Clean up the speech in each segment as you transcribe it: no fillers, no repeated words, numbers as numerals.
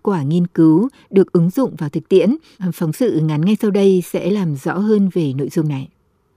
quả nghiên cứu được ứng dụng vào thực tiễn. Phóng sự ngắn ngay sau đây sẽ làm rõ hơn về nội dung này.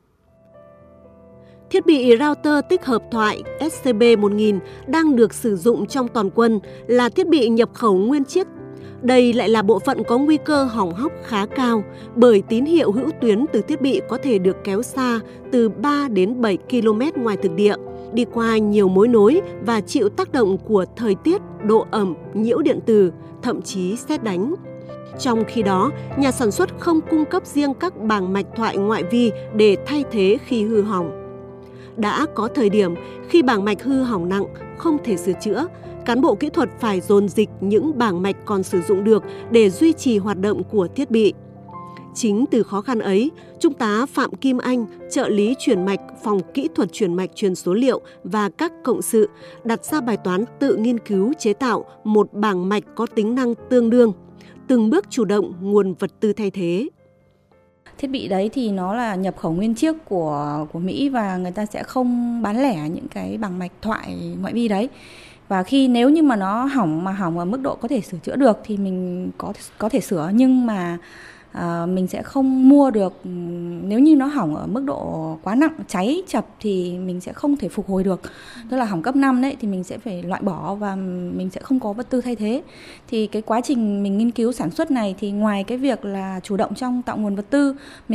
Thiết bị router tích hợp thoại SCP-1000 đang được sử dụng trong toàn quân là thiết bị nhập khẩu nguyên chiếc. Đây lại là bộ phận có nguy cơ hỏng hóc khá cao bởi tín hiệu hữu tuyến từ thiết bị có thể được kéo xa từ 3 đến 7 km ngoài thực địa, đi qua nhiều mối nối và chịu tác động của thời tiết, độ ẩm, nhiễu điện tử, thậm chí sét đánh. Trong khi đó, nhà sản xuất không cung cấp riêng các bảng mạch thoại ngoại vi để thay thế khi hư hỏng. Đã có thời điểm khi bảng mạch hư hỏng nặng, không thể sửa chữa, cán bộ kỹ thuật phải dồn dịch những bảng mạch còn sử dụng được để duy trì hoạt động của thiết bị. Chính từ khó khăn ấy, Trung tá Phạm Kim Anh, trợ lý chuyển mạch, phòng kỹ thuật chuyển mạch truyền số liệu và các cộng sự đặt ra bài toán tự nghiên cứu chế tạo một bảng mạch có tính năng tương đương, từng bước chủ động nguồn vật tư thay thế. Thiết bị đấy thì nó là nhập khẩu nguyên chiếc của Mỹ và người ta sẽ không bán lẻ những cái bảng mạch thoại ngoại vi đấy. Và nếu như mà nó hỏng ở mức độ có thể sửa chữa được thì mình có thể sửa, nhưng mà mình sẽ không mua được. Nếu như nó hỏng ở mức độ quá nặng, cháy chập thì mình sẽ không thể phục hồi được. Tức là hỏng cấp 5 đấy thì mình sẽ phải loại bỏ và mình sẽ không có vật tư thay thế. Thì cái quá trình mình nghiên cứu sản xuất này thì ngoài cái việc là chủ động trong tạo nguồn vật tư,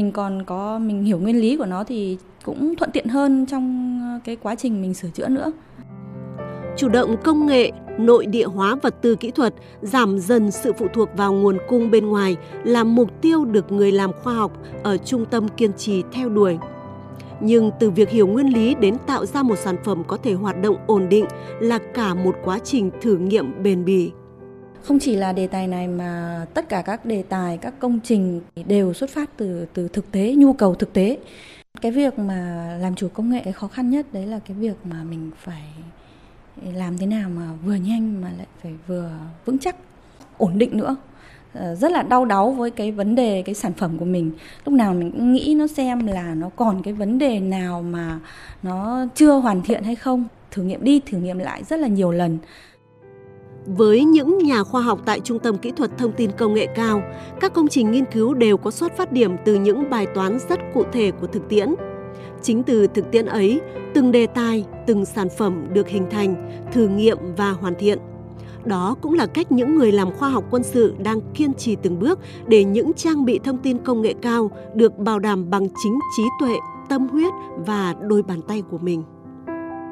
mình hiểu nguyên lý của nó thì cũng thuận tiện hơn trong cái quá trình mình sửa chữa nữa. Chủ động công nghệ, nội địa hóa vật tư kỹ thuật, giảm dần sự phụ thuộc vào nguồn cung bên ngoài là mục tiêu được người làm khoa học ở trung tâm kiên trì theo đuổi. Nhưng từ việc hiểu nguyên lý đến tạo ra một sản phẩm có thể hoạt động ổn định là cả một quá trình thử nghiệm bền bỉ. Không chỉ là đề tài này mà tất cả các đề tài, các công trình đều xuất phát từ thực tế, nhu cầu thực tế. Cái việc mà làm chủ công nghệ, cái khó khăn nhất đấy là cái việc mà mình phải làm thế nào mà vừa nhanh mà lại phải vừa vững chắc, ổn định nữa. Rất là đau đáu với cái vấn đề cái sản phẩm của mình. Lúc nào mình cũng nghĩ nó xem là nó còn cái vấn đề nào mà nó chưa hoàn thiện hay không. Thử nghiệm đi, thử nghiệm lại rất là nhiều lần. Với những nhà khoa học tại Trung tâm Kỹ thuật Thông tin Công nghệ cao, các công trình nghiên cứu đều có xuất phát điểm từ những bài toán rất cụ thể của thực tiễn. Chính từ thực tiễn ấy, từng đề tài, từng sản phẩm được hình thành, thử nghiệm và hoàn thiện. Đó cũng là cách những người làm khoa học quân sự đang kiên trì từng bước để những trang bị thông tin công nghệ cao được bảo đảm bằng chính trí tuệ, tâm huyết và đôi bàn tay của mình.